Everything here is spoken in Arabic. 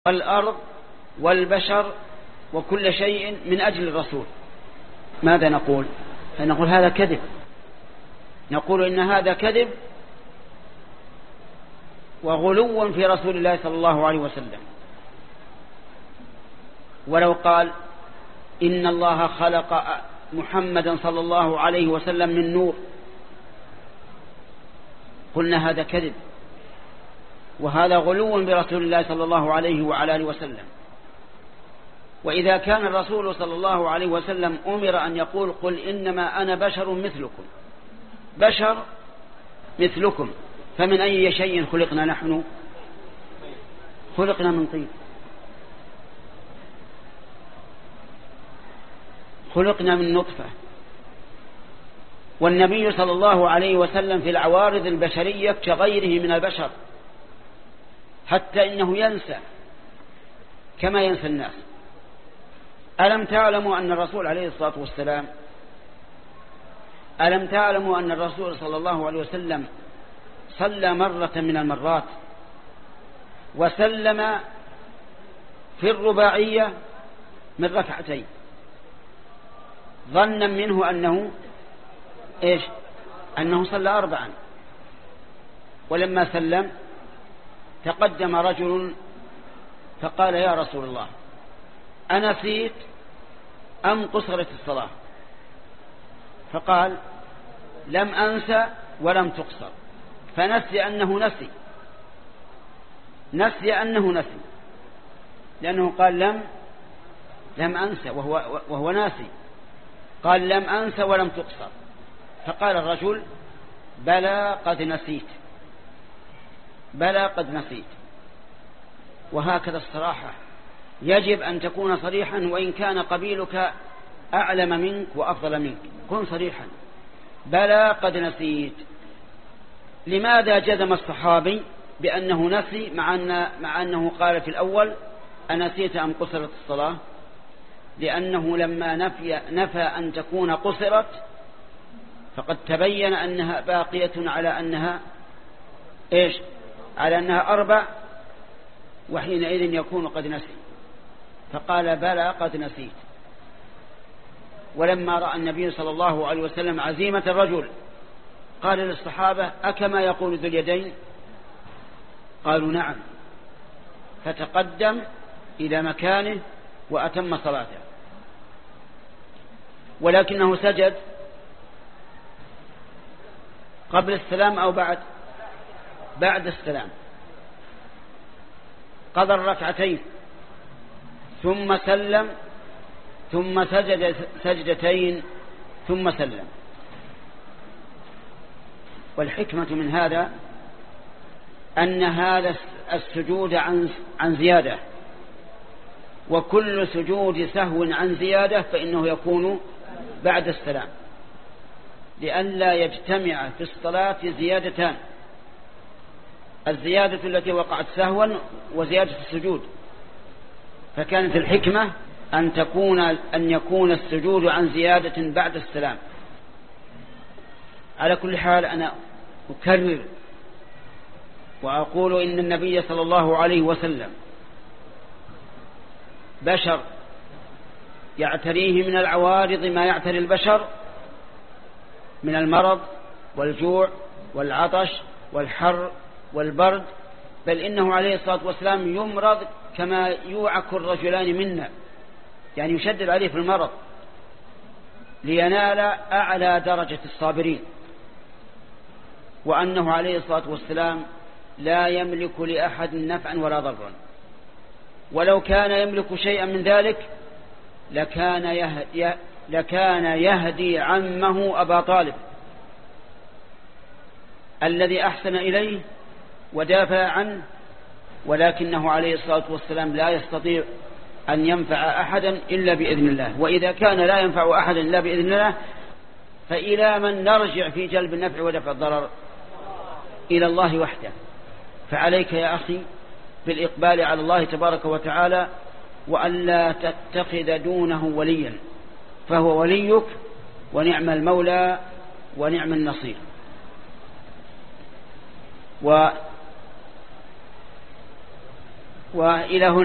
الأرض والبشر وكل شيء من أجل الرسول، ماذا نقول؟ فنقول هذا كذب، نقول إن هذا كذب وغلو في رسول الله صلى الله عليه وسلم. ولو قال إن الله خلق محمدا صلى الله عليه وسلم من نور، قلنا هذا كذب وهذا غلو برسول الله صلى الله عليه وعلى آله وسلم. وإذا كان الرسول صلى الله عليه وسلم أمر أن يقول قل إنما أنا بشر مثلكم، بشر مثلكم، فمن أي شيء خلقنا نحن؟ خلقنا من طين، خلقنا من نطفة. والنبي صلى الله عليه وسلم في العوارض البشرية كغيره من البشر، حتى إنه ينسى كما ينسى الناس. ألم تعلموا أن الرسول عليه الصلاة والسلام ألم تعلموا أن الرسول صلى الله عليه وسلم صلى مرة من المرات وسلم في الرباعية من ركعتين ظنا منه أنه صلى 4، ولما سلم تقدم رجل فقال يا رسول الله أنسيت أم قصرت الصلاة؟ فقال لم أنسى ولم تقصر، فنسي أنه نسي أنه نسي، لأنه قال لم أنسى وهو ناسي، قال لم أنسى ولم تقصر. فقال الرجل بلى قد نسيت، بلى قد نسيت. وهكذا الصراحة يجب أن تكون صريحا، وإن كان قبيلك أعلم منك وأفضل منك كن صريحا، بلى قد نسيت. لماذا جزم الصحابي بأنه نسي مع أنه قال في الأول أنسيت أم قصرت الصلاة؟ لأنه لما نفى أن تكون قصرت فقد تبين أنها باقية على أنها على أنها 4، وحينئذ يكون قد نسي، فقال بلى قد نسيت. ولما رأى النبي صلى الله عليه وسلم عزيمة الرجل قال للصحابة أكما يقول ذو اليدين؟ قالوا نعم، فتقدم إلى مكانه وأتم صلاته. ولكنه سجد قبل السلام أو بعد السلام، قضى الركعتين ثم سلم ثم سجد سجدتين ثم سلم. والحكمة من هذا أن هذا السجود عن زيادة، وكل سجود سهو عن زيادة فإنه يكون بعد السلام، لئلا يجتمع في الصلاة زيادتان، الزيادة التي وقعت سهوا وزيادة السجود. فكانت الحكمة أن يكون السجود عن زيادة بعد السلام. على كل حال أنا أكرر وأقول إن النبي صلى الله عليه وسلم بشر يعتريه من العوارض ما يعتري البشر من المرض والجوع والعطش والحر والبرد، بل إنه عليه الصلاة والسلام يمرض كما يوعك الرجلان منا، يعني يشدد عليه في المرض لينال أعلى درجة الصابرين. وأنه عليه الصلاة والسلام لا يملك لأحد نفعا ولا ضرا، ولو كان يملك شيئا من ذلك لكان يهدي عمه أبا طالب الذي أحسن إليه ودافع عنه، ولكنه عليه الصلاة والسلام لا يستطيع أن ينفع أحدا إلا بإذن الله. وإذا كان لا ينفع أحدا إلا بإذن الله فإلى من نرجع في جلب النفع ودفع الضرر؟ إلى الله وحده. فعليك يا أخي بالإقبال على الله تبارك وتعالى، وأن لا تتخذ دونه وليا، فهو وليك ونعم المولى ونعم النصير. وإلى هنا